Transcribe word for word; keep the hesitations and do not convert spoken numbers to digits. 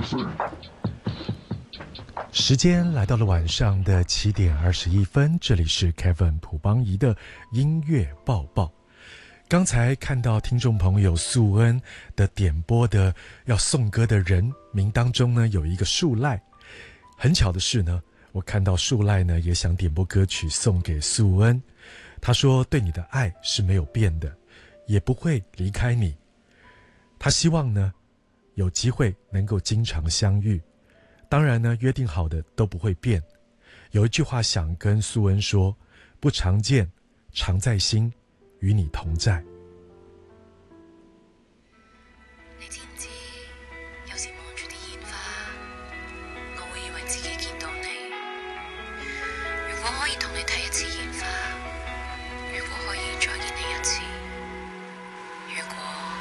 时间来到了晚上的七点二十一分，这里是 Kevin 朴邦仪的音乐报报。刚才看到听众朋友素恩的点播的要送歌的人名当中呢，有一个树赖。很巧的是呢，我看到树赖呢也想点播歌曲送给素恩。他说对你的爱是没有变的，也不会离开你。他希望呢有机会能够经常相遇，当然呢约定好的都不会变。有一句话想跟素恩说，不常见，常在心，与你同在。